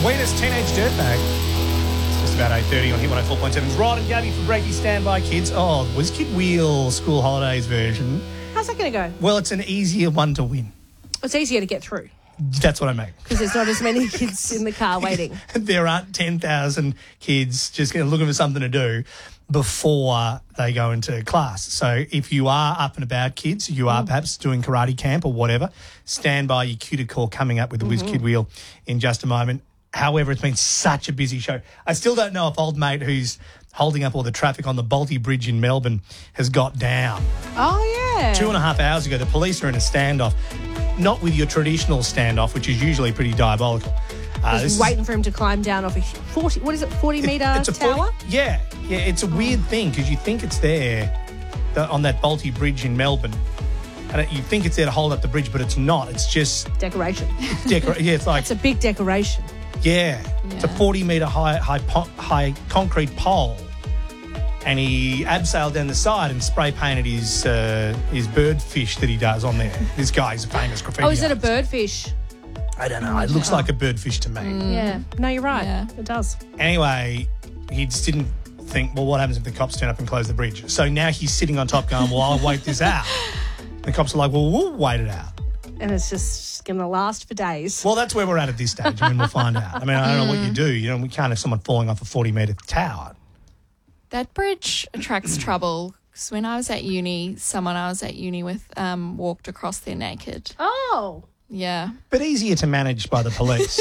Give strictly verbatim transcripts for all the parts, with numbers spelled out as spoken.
Weenus Teenage Dirtbag. It's just about eight thirty on Hit one oh four point seven. Rod and Gabby for Breaky Standby Kids. Oh, was Kid Wheel School Holidays version. How's that going to go? Well, it's an easier one to win. It's easier to get through. That's what I mean. Because there's not as many kids in the car waiting. There aren't ten thousand kids just looking for something to do before they go into class. So if you are up and about, kids, you are mm. perhaps doing karate camp or whatever, stand by your cue to call coming up with the mm-hmm. Whiz Kid Wheel in just a moment. However, it's been such a busy show. I still don't know if old mate who's holding up all the traffic on the Balti Bridge in Melbourne has got down. Oh, yeah. Two and a half hours ago, the police are in a standoff. Not with your traditional standoff, which is usually pretty diabolical. Uh, Just waiting is, for him to climb down off a forty. What is it? Forty it, metre it's a tower. forty, yeah, yeah. It's a weird thing because you think it's there the, on that Balti Bridge in Melbourne, and it, you think it's there to hold up the bridge, but it's not. It's just decoration. It's decor- yeah, it's like it's a big decoration. Yeah, yeah. It's a forty metre high, high, high concrete pole. And he abseiled down the side and spray painted his uh, his birdfish that he does on there. This guy's a famous graffiti Oh, is it a artist. birdfish? I don't know. It looks like a birdfish to me. Mm. Yeah. No, you're right. Yeah. It does. Anyway, he just didn't think, well, what happens if the cops turn up and close the bridge? So now he's sitting on top going, well, I'll wait this out. The cops are like, well, we'll wait it out. And it's just going to last for days. Well, that's where we're at at this stage. I mean, we'll find out. I mean, I don't know what you do. You know, we can't have someone falling off a forty metre tower. That bridge attracts trouble because when I was at uni, someone I was at uni with um, walked across there naked. Oh. Yeah. But easier to manage by the police.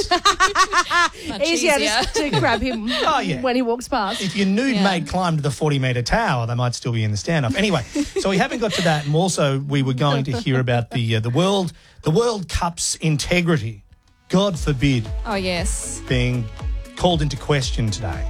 easier, easier. to grab him oh, yeah. when he walks past. If your nude yeah. mate climbed the forty metre tower, they might still be in the standoff. Anyway, so we haven't got to that. And also we were going to hear about the uh, the World the World Cup's integrity. God forbid. Oh, yes. Being called into question today.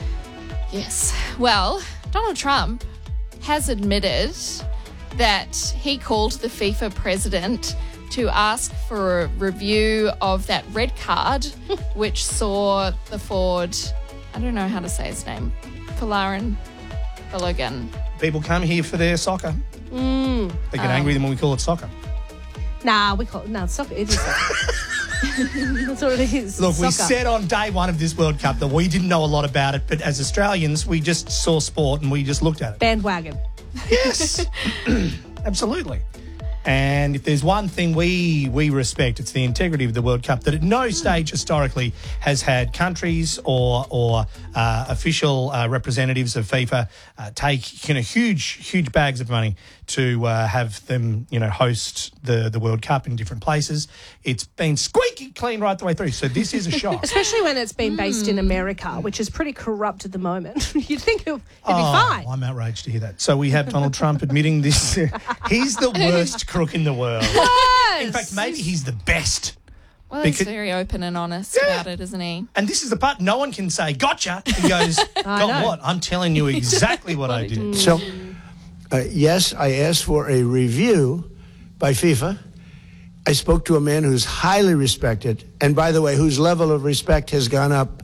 Yes. Well, Donald Trump has admitted that he called the FIFA president to ask for a review of that red card, which saw the forward, I don't know how to say his name, Folarin Balogun. People come here for their soccer. Mm. They get um, angry when we call it soccer. Nah, we call it, no, soccer. It is soccer. That's what it is. Look, soccer. We said on day one of this World Cup that we didn't know a lot about it, but as Australians, we just saw sport and we just looked at it. Bandwagon. Yes, absolutely. And if there's one thing we we respect, it's the integrity of the World Cup, that at no stage historically has had countries or or uh, official uh, representatives of FIFA uh, take you know huge huge bags of money to uh, have them you know host the the World Cup in different places. It's been squeaky clean right the way through. So this is a shock, especially when it's been based mm. in America, which is pretty corrupt at the moment. You'd think it'd, it'd oh, be fine. I'm outraged to hear that. So we have Donald Trump admitting this. He's the worst crook in the world. Yes. In fact, maybe he's the best. Well, he's because, very open and honest yeah. about it, isn't he? And this is the part no one can say, gotcha. He goes, got what? I'm telling you exactly what I did. So, uh, yes, I asked for a review by FIFA. I spoke to a man who's highly respected, and by the way, whose level of respect has gone up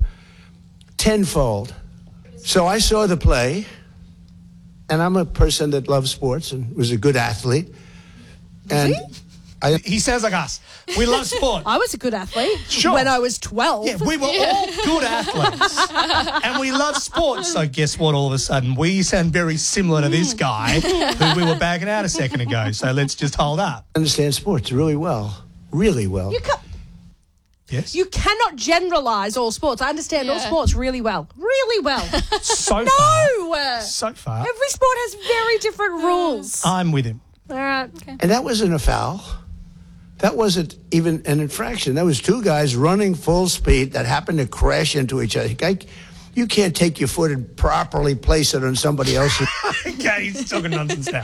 tenfold. So I saw the play, and I'm a person that loves sports and was a good athlete. And I, he sounds like us. We love sport. I was a good athlete sure. when I was twelve. Yeah, we were all good athletes. And we love sport. So guess what? All of a sudden, we sound very similar to this guy who we were bagging out a second ago. So let's just hold up. I understand sports really well. Really well. You can, yes? You cannot generalise all sports. I understand yeah. all sports really well. Really well. So no! far. So far. Every sport has very different rules. I'm with him. All right. Okay. And that wasn't a foul. That wasn't even an infraction. That was two guys running full speed that happened to crash into each other. You can't take your foot and properly place it on somebody else's. Okay, he's talking nonsense now.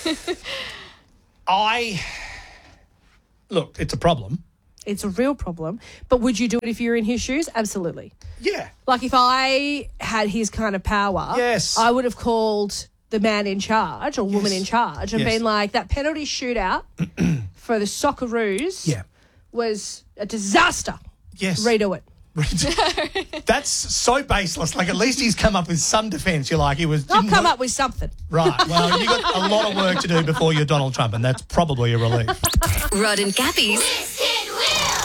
I... Look, it's a problem. It's a real problem. But would you do it if you were in his shoes? Absolutely. Yeah. Like if I had his kind of power, yes. I would have called the man in charge or woman yes. in charge and yes. been like, that penalty shootout for the Socceroos yeah. was a disaster. Yes. Redo it. That's so baseless. Like, at least he's come up with some defence. You're like, he was... I'll come work. up with something. Right. Well, you've got a lot of work to do before you're Donald Trump, and that's probably a relief. Rod and Gabby's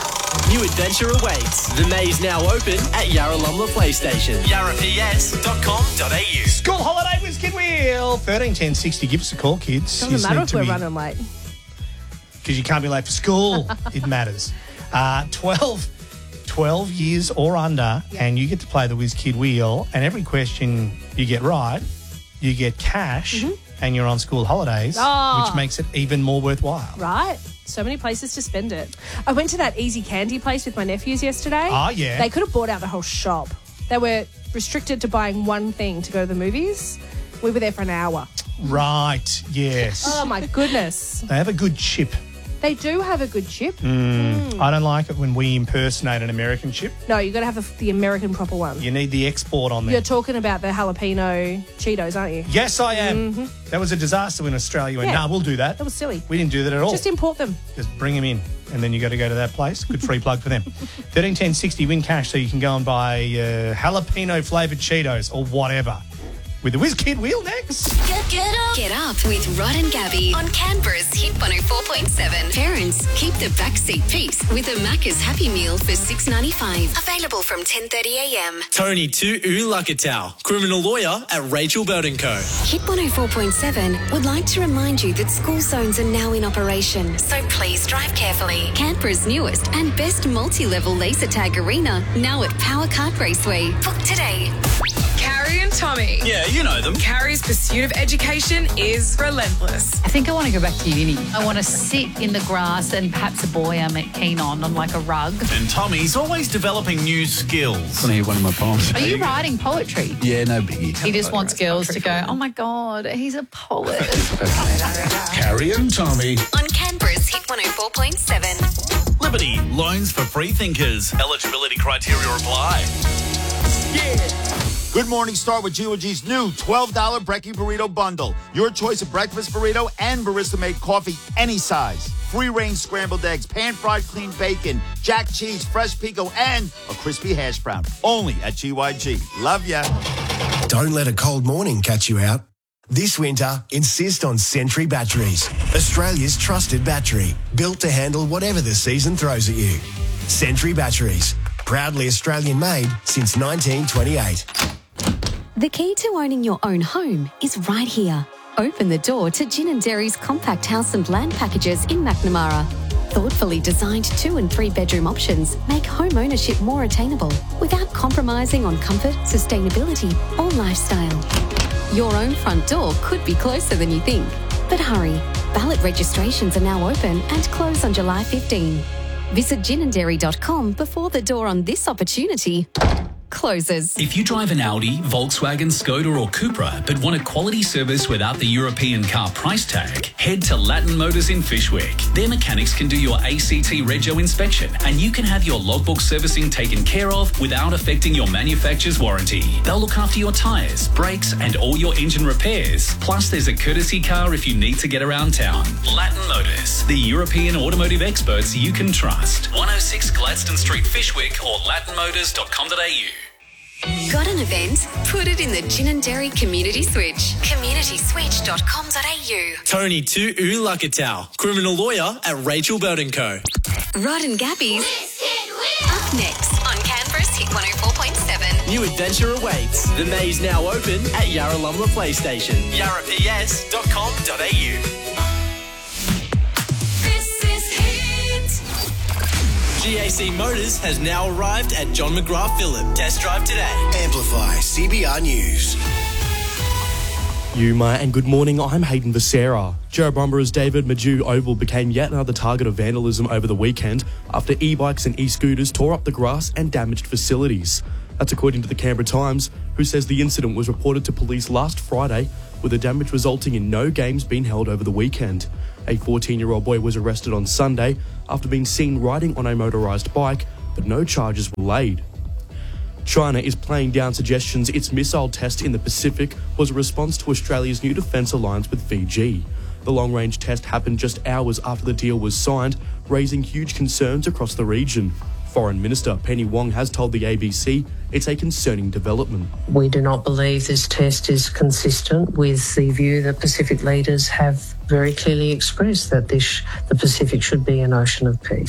New adventure awaits. The maze now open at Yarralumla Play Station. yarra p s dot com dot a u. School holiday with Kid Wheel. thirteen ten sixty. Give us a call, kids. Doesn't matter if we're running late. Because you can't be late for school. It matters. Uh, twelve, twelve years or under, Yeah. and you get to play the Whiz Kid Wheel, and every question you get right, you get cash, and you're on school holidays, Oh. which makes it even more worthwhile. Right? So many places to spend it. I went to that Easy Candy place with my nephews yesterday. Oh, yeah. They could have bought out the whole shop. They were restricted to buying one thing to go to the movies. We were there for an hour. Right, yes. Oh, my goodness. They have a good chip. They do have a good chip. Mm. I don't like it when we impersonate an American chip. No, you got to have the, the American proper one. You need the export on there. You're talking about the jalapeno Cheetos, aren't you? Yes, I am. That was a disaster when Australia went, Yeah. nah, we'll do that. That was silly. We didn't do that at all. Just import them. Just bring them in, and then you got to go to that place. Good free plug for them. thirteen ten sixty win cash, so you can go and buy uh, jalapeno flavoured Cheetos or whatever. With the Whiz Kid Wheel next. Get, get up. Get up with Rod and Gabby on Canberra's Hit one oh four point seven. Parents, keep the backseat peace with a Macca's Happy Meal for six ninety-five. Available from ten thirty a m. Tony Tu'u Lakatau, criminal lawyer at Rachel Burton Co. Hit one oh four point seven would like to remind you that school zones are now in operation, so please drive carefully. Canberra's newest and best multi-level laser tag arena, now at Power Kart Raceway. Book today. Carrie and Tommy. Yeah, you know them. Carrie's pursuit of education is relentless. I think I want to go back to uni. I want to sit in the grass and perhaps a boy I'm keen on, on like a rug. And Tommy's always developing new skills. I want to hear one of my poems. Are you writing poetry? Yeah, no biggie. He just wants girls to go, oh my God, he's a poet. Carrie and Tommy. On Canberra's Hit one oh four point seven. Liberty, loans for free thinkers. Eligibility criteria apply. Good morning. Start with G O G's new twelve dollar Brekkie Burrito Bundle. Your choice of breakfast burrito and barista-made coffee any size. Free-range scrambled eggs, pan-fried clean bacon, jack cheese, fresh pico, and a crispy hash brown. Only at G Y G. Love ya. Don't let a cold morning catch you out. This winter, insist on Sentry Batteries, Australia's trusted battery, built to handle whatever the season throws at you. Sentry Batteries, proudly Australian-made since nineteen twenty-eight. The key to owning your own home is right here. Open the door to Gin and Dairy's compact house and land packages in McNamara. Thoughtfully designed two and three bedroom options make home ownership more attainable without compromising on comfort, sustainability or lifestyle. Your own front door could be closer than you think. But hurry, ballot registrations are now open and close on July fifteenth. Visit gin and dairy dot com before the door on this opportunity closes. If you drive an Audi, Volkswagen, Skoda or Cupra but want a quality service without the European car price tag, head to Latin Motors in Fishwick. Their mechanics can do your A C T Rego inspection and you can have your logbook servicing taken care of without affecting your manufacturer's warranty. They'll look after your tyres, brakes and all your engine repairs. Plus there's a courtesy car if you need to get around town. Latin Motors, the European automotive experts you can trust. one oh six Gladstone Street, Fishwick or latin motors dot com dot a u. Got an event? Put it in the Gin and Dairy Community Switch. community switch dot com dot a u. Tony Tu'u Lakatau, criminal lawyer at Rachel Burton Co. Rod and Gabby's up next on Canberra's Hit one oh four point seven. New adventure awaits. The maze now open at Yarralumla Play Station. yarra p s dot com dot a u. This is Hit. G A C Motors has now arrived at John McGrath Phillip. Test drive today. Amplify C B R News. Yuma and good morning, I'm Hayden Becerra. Joe Brumborough's David Maju Oval became yet another target of vandalism over the weekend after e-bikes and e-scooters tore up the grass and damaged facilities. That's according to the Canberra Times, who says the incident was reported to police last Friday, with the damage resulting in no games being held over the weekend. A fourteen-year-old boy was arrested on Sunday after being seen riding on a motorised bike, but no charges were laid. China is playing down suggestions its missile test in the Pacific was a response to Australia's new defence alliance with Fiji. The long-range test happened just hours after the deal was signed, raising huge concerns across the region. Foreign Minister Penny Wong has told the A B C it's a concerning development. We do not believe this test is consistent with the view that Pacific leaders have very clearly expressed that this, the Pacific should be an ocean of peace.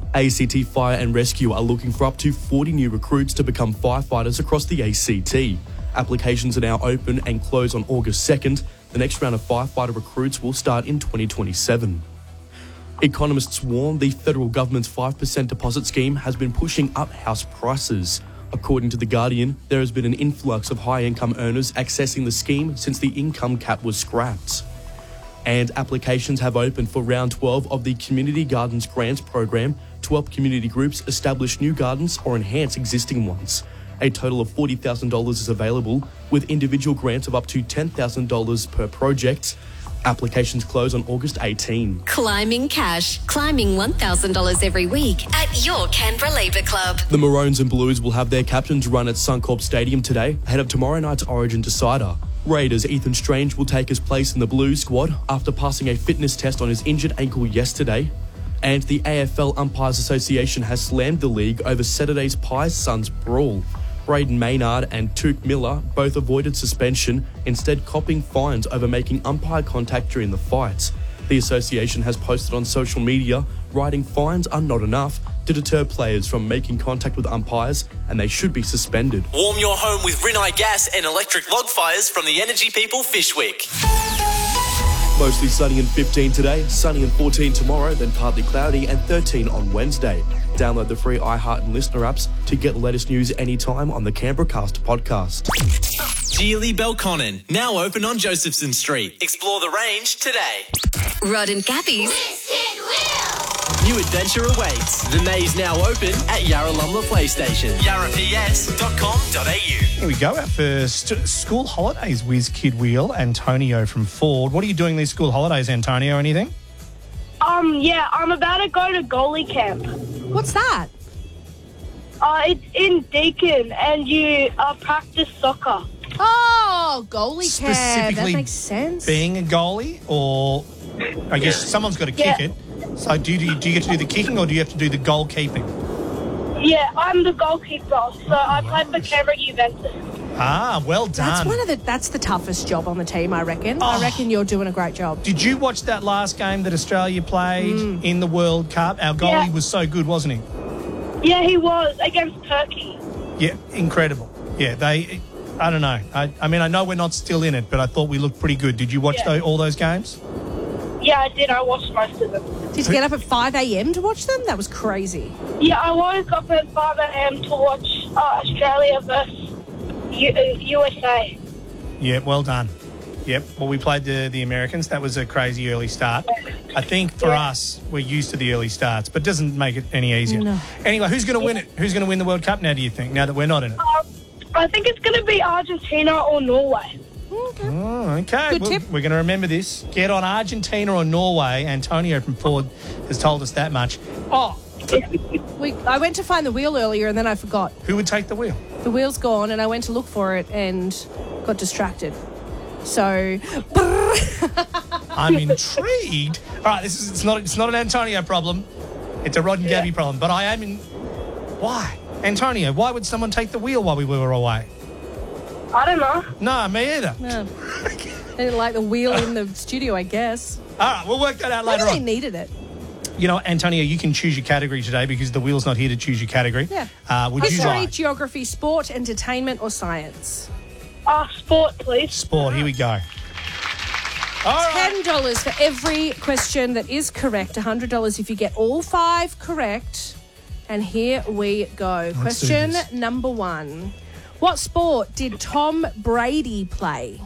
A C T Fire and Rescue are looking for up to forty new recruits to become firefighters across the A C T. Applications are now open and close on August second. The next round of firefighter recruits will start in twenty twenty-seven. Economists warn the federal government's five percent deposit scheme has been pushing up house prices. According to The Guardian, there has been an influx of high-income earners accessing the scheme since the income cap was scrapped. And applications have opened for round twelve of the Community Gardens Grants program to help community groups establish new gardens or enhance existing ones. A total of forty thousand dollars is available, with individual grants of up to ten thousand dollars per project. Applications close on August eighteenth. Climbing cash. Climbing one thousand dollars every week at your Canberra Labour Club. The Maroons and Blues will have their captains run at Suncorp Stadium today ahead of tomorrow night's Origin decider. Raiders' Ethan Strange will take his place in the Blues squad after passing a fitness test on his injured ankle yesterday. And the A F L Umpires Association has slammed the league over Saturday's Pies Suns brawl. Braden Maynard and Took Miller both avoided suspension, instead copping fines over making umpire contact during the fight. The association has posted on social media, writing fines are not enough to deter players from making contact with umpires, and they should be suspended. Warm your home with Rinnai gas and electric log fires from the Energy People Fishwick. Mostly sunny and fifteen today, sunny and fourteen tomorrow, then partly cloudy and thirteen on Wednesday. Download the free iHeart and Listener apps to get the latest news anytime on the Canberra Cast podcast. Geely Belconnen, now open on Josephson Street. Explore the range today. Rod and Gabby's New adventure awaits. The maze now open at Yarralumla PlayStation. yarra p s dot com dot a u. Here we go. Our first school holidays whiz kid wheel, Antonio from Ford. What are you doing these school holidays, Antonio? Anything? Um, yeah, I'm about to go to goalie camp. What's that? Uh, it's in Deakin, and you uh, practice soccer. Oh, goalie camp. That Specifically makes sense. Being a goalie, or I guess someone's got to kick Yeah. it. So do you, do you get to do the kicking, or do you have to do the goalkeeping? Yeah, I'm the goalkeeper, so I played for Canberra Juventus. Ah, well done. That's one of the. That's the toughest job on the team, I reckon. I reckon you're doing a great job. Did you watch that last game that Australia played Mm. in the World Cup? Our goalie Yeah. was so good, wasn't he? Yeah, he was against Turkey. Yeah, incredible. Yeah, they. I don't know. I, I mean, I know we're not still in it, but I thought we looked pretty good. Did you watch Yeah. tho- all those games? Yeah, I did. I watched most of them. Did you get up at five a.m. to watch them? That was crazy. Yeah, I woke up at five a.m. to watch uh, Australia versus U- uh, U S A. Yeah, well done. Yep. Well, we played the the Americans. That was a crazy early start. I think for us, we're used to the early starts, but doesn't make it any easier. No. Anyway, who's going to win it? Who's going to win the World Cup now, do you think, now that we're not in it? Um, I think it's going to be Argentina or Norway. Oh, okay. Good Well, tip. we're going to remember this. Get on Argentina or Norway. Antonio from Ford has told us that much. Oh, We, I went to find the wheel earlier and then I forgot. who would take the wheel? The wheel's gone and I went to look for it and got distracted. So, I'm intrigued. All right, this is it's not it's not an Antonio problem. It's a Rod and Gabby problem. But I am in. Why, Antonio? Why would someone take the wheel while we were away? I don't know. No, me either. no. They didn't like the wheel in the studio, I guess. All right, we'll work that out later Maybe they on. needed it. You know, Antonio, you can choose your category today because the wheel's not here to choose your category. Yeah. Uh, would you History, like geography, sport, entertainment, or science? Uh, sport, please. sport? Here we go. ten dollars for every question that is correct. one hundred dollars if you get all five correct. And here we go. Let's do Question this. number one. What sport did Tom Brady play?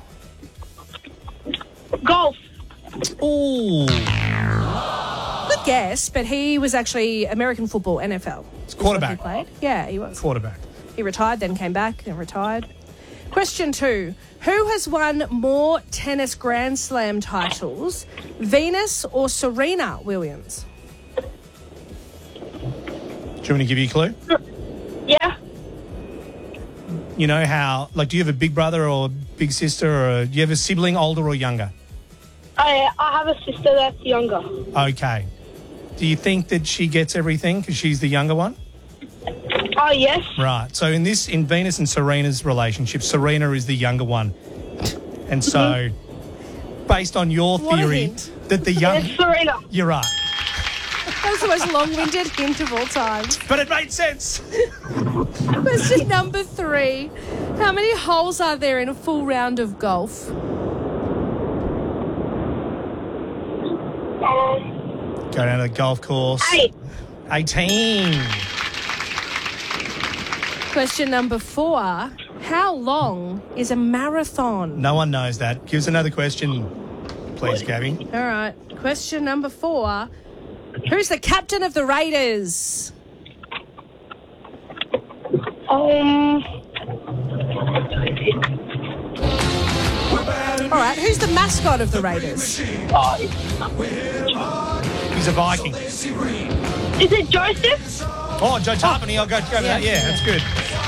Golf. Ooh. Good guess, but he was actually American football, N F L. It's quarterback. He played. Yeah, he was. Quarterback. He retired, then came back, then retired. Question two. Who has won more tennis Grand Slam titles, Venus or Serena Williams? Do you want me to give you a clue? Yeah. You know how, like, do you have a big brother or big sister, or do you have a sibling, older or younger? I, I have a sister that's younger. Okay. Do you think that she gets everything because she's the younger one? Oh, yes. Right. So in this, in Venus and Serena's relationship, Serena is the younger one. And so, based on your What a theory hint. that the young... Yes, Serena. You're right. That was the most long-winded hint of all time. But it made sense. Question number three. How many holes are there in a full round of golf? Um, Go down to the golf course. Eight. eighteen. Question number four. How long is a marathon? No one knows that. Give us another question, please, Gabby. All right. Question number four. Who's the captain of the Raiders? Um, All right. Who's the mascot of the Raiders? He's a Viking. is it Joseph? Oh, Joe Tarpany. I'll go, go with that. Yeah, that's good.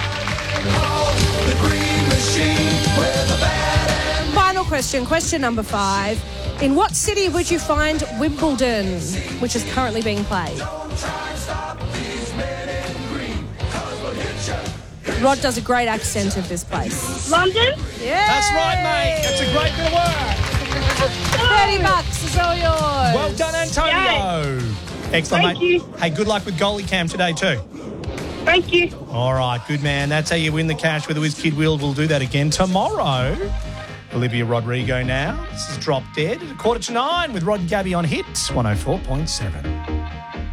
Final question. Question number five. In what city would you find Wimbledon, which is currently being played? Rod does a great accent of this place. London? Yeah. That's right, mate. That's a great bit of work. thirty bucks is all yours. Well done, Antonio. Excellent, Thank mate. you. Hey, good luck with goalie cam today too. Thank you. All right, good man. That's how you win the cash with the Whiz Kid Wheel. We'll do that again tomorrow. Olivia Rodrigo now. This is Drop Dead at a quarter to nine with Rod and Gabby on Hits one oh four point seven.